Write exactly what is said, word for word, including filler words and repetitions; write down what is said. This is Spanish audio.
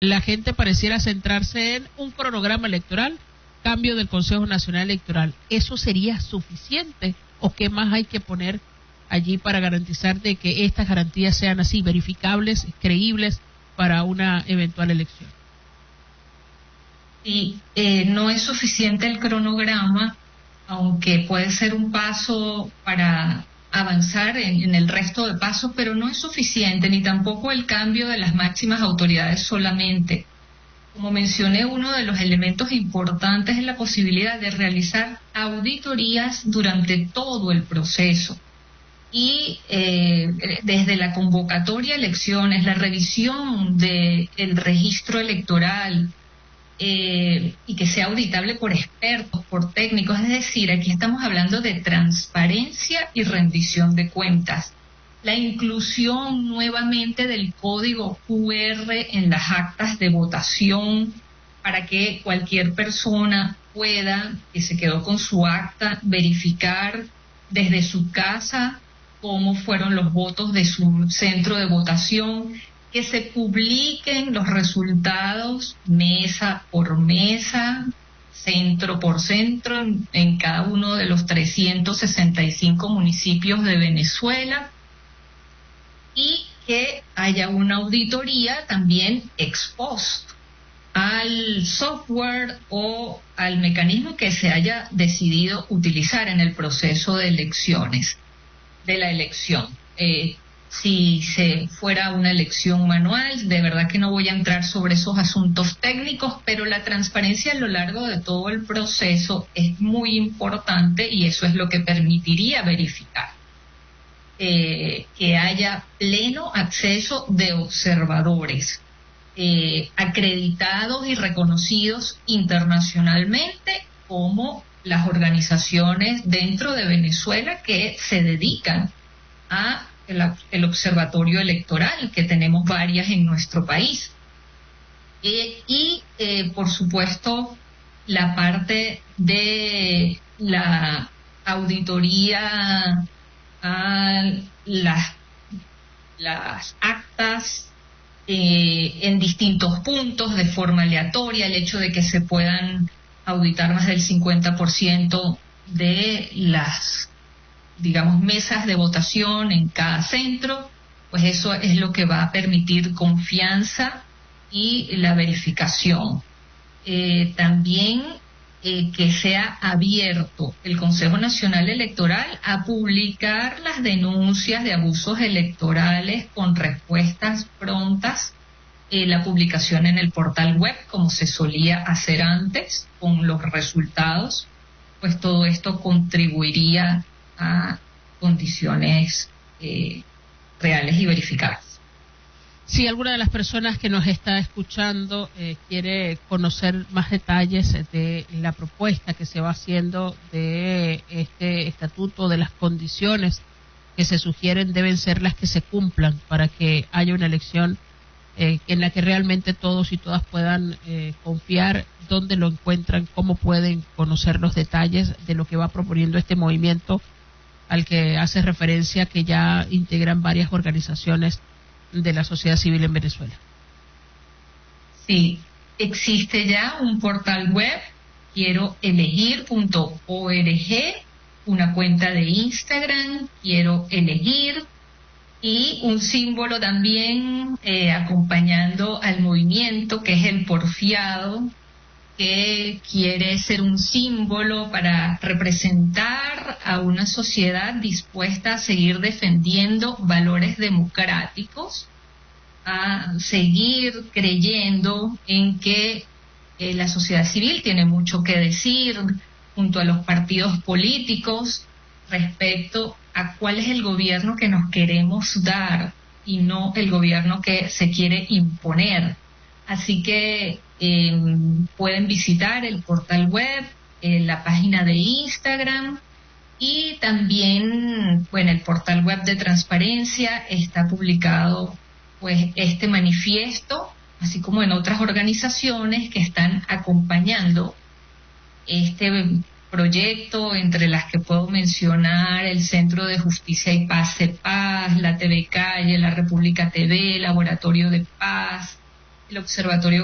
la gente pareciera centrarse en un cronograma electoral, cambio del Consejo Nacional Electoral. ¿Eso sería suficiente o qué más hay que poner allí para garantizar de que estas garantías sean así verificables, creíbles para una eventual elección? Y eh, no es suficiente el cronograma, aunque puede ser un paso para avanzar en, en el resto de pasos, pero no es suficiente, ni tampoco el cambio de las máximas autoridades solamente. Como mencioné, uno de los elementos importantes es la posibilidad de realizar auditorías durante todo el proceso. Y eh, desde la convocatoria a elecciones, la revisión del registro electoral, eh, y que sea auditable por expertos, por técnicos, es decir, aquí estamos hablando de transparencia y rendición de cuentas. La inclusión nuevamente del código Q R en las actas de votación para que cualquier persona pueda, que se quedó con su acta, verificar desde su casa cómo fueron los votos de su centro de votación, que se publiquen los resultados mesa por mesa, centro por centro, en, en cada uno de los trescientos sesenta y cinco municipios de Venezuela, y que haya una auditoría también ex post al software o al mecanismo que se haya decidido utilizar en el proceso de elecciones, de la elección. Eh, si se fuera una elección manual, de verdad que no voy a entrar sobre esos asuntos técnicos, pero la transparencia a lo largo de todo el proceso es muy importante y eso es lo que permitiría verificar eh, que haya pleno acceso de observadores eh, acreditados y reconocidos internacionalmente como las organizaciones dentro de Venezuela que se dedican a el, el observatorio electoral, que tenemos varias en nuestro país. Eh, y, eh, por supuesto, la parte de la auditoría a las, las actas eh, en distintos puntos de forma aleatoria, el hecho de que se puedan auditar más del cincuenta por ciento de las, digamos, mesas de votación en cada centro, pues eso es lo que va a permitir confianza y la verificación. Eh, también eh, que sea abierto el Consejo Nacional Electoral a publicar las denuncias de abusos electorales con respuestas prontas, eh, la publicación en el portal web, como se solía hacer antes, con los resultados, pues todo esto contribuiría a condiciones eh, reales y verificadas. Si alguna de las personas que nos está escuchando eh, quiere conocer más detalles de la propuesta que se va haciendo de este estatuto, de las condiciones que se sugieren deben ser las que se cumplan para que haya una elección eh, en la que realmente todos y todas puedan eh, confiar, dónde lo encuentran, cómo pueden conocer los detalles de lo que va proponiendo este movimiento al que hace referencia, que ya integran varias organizaciones de la sociedad civil en Venezuela. Sí, existe ya un portal web, quiero elegir punto org, una cuenta de Instagram, quiero elegir, y un símbolo también eh, acompañando al movimiento, que es el porfiado, que quiere ser un símbolo para representar a una sociedad dispuesta a seguir defendiendo valores democráticos, a seguir creyendo en que eh, la sociedad civil tiene mucho que decir junto a los partidos políticos respecto a cuál es el gobierno que nos queremos dar y no el gobierno que se quiere imponer. Así que eh, pueden visitar el portal web, eh, la página de Instagram, y también, bueno, el portal web de transparencia está publicado pues este manifiesto, así como en otras organizaciones que están acompañando este proyecto, entre las que puedo mencionar el Centro de Justicia y Paz, CEPAZ, la T V Calle, la República T V, Laboratorio de Paz, el Observatorio